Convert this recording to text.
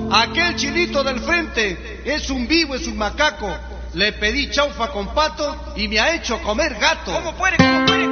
Aquel chinito del frente es un vivo, es un macaco. Le pedí chaufa con pato y me ha hecho comer gato. ¿Cómo puede?